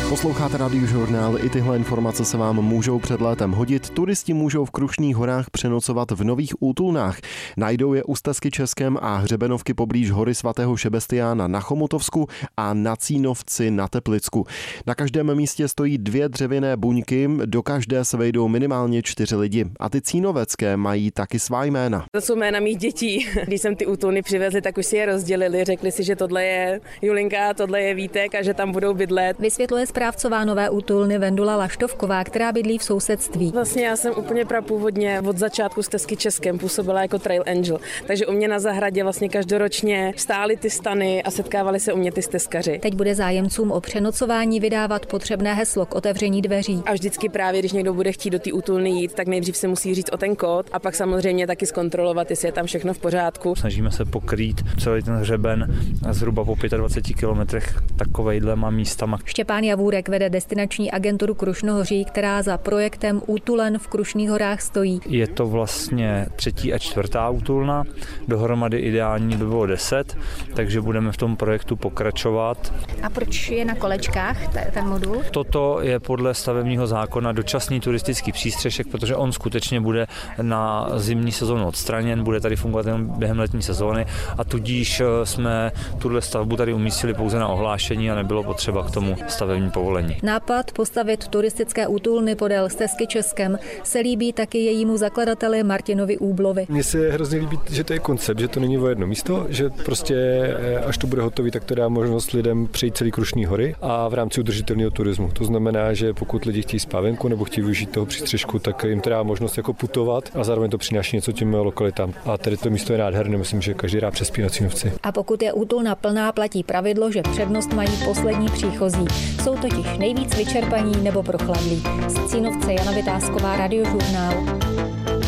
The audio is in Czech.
Posloucháte Radiožurnál, i tyhle informace se vám můžou před létem hodit. Turisti můžou v Krušných horách přenocovat v nových útulnách. Najdou je u Stezky Českém a hřebenovky poblíž hory svatého Šebestiána na Chomutovsku a na Cínovci na Teplicku. Na každém místě stojí 2 dřevěné buňky, do každé se vejdou minimálně 4 lidi. A ty cínovecké mají taky svá jména. To jsou jména mých dětí. Když jsem ty útulny přivezli, tak už si je rozdělili. Řekli si, že tohle je Julinka, tohle je Vítek a že tam budou bydlet. Vysvětluje správcová nové útulny Vendula Laštovková, která bydlí v sousedství. Vlastně já jsem úplně prapůvodně od začátku Stezky Českém působila jako Trail Angel, takže u mě na zahradě vlastně každoročně stály ty stany a setkávali se u mě ty stezkaři. Teď bude zájemcům o přenocování vydávat potřebné heslo k otevření dveří. A vždycky právě, když někdo bude chtít do té útulny jít, tak nejdřív se musí říct o ten kód a pak samozřejmě taky zkontrolovat, jestli je tam všechno v pořádku. Snažíme se pokrýt celý ten hřeben zhruba po 25 kilometrech takovejhlema místama. Štěpán Javůrek vede destinační agenturu Krušnohoří, která za projektem Útulen v Krušných horách stojí. Je to vlastně 3. a 4. útulna, dohromady ideální by bylo 10, takže budeme v tom projektu pokračovat. A proč je na kolečkách ten modul? Toto je podle stavebního zákona dočasný turistický přístřešek, protože on skutečně bude na zimní sezónu odstraněn, bude tady fungovat jen během letní sezóny a tudíž jsme tuhle stavbu tady umístili pouze na ohlášení a nebylo potřeba k tomu stavební povolení. Nápad postavit turistické útulny podél Stezky Českém se líbí taky jejímu zakladateli Martinovi Úblovi. Mně se hrozně líbí, že to je koncept, že to není o jedno místo, že prostě až to bude hotový, tak to dá možnost lidem přejít celý Krušný hory a v rámci udržitelného turismu. To znamená, že pokud lidi chtějí spát venku nebo chtějí využít toho přístřešku, tak jim to dá možnost jako putovat a zároveň to přináší něco těm lokalitám. A tady to místo je nádherné, myslím, že každý rád přespí na Cínovci. A pokud je útulna plná, platí pravidlo, že přednost mají poslední příchozí. Jsou totiž nejvíc vyčerpaní nebo prochladlí. Z Cínovce Jana Vytázková, Radiožurnál.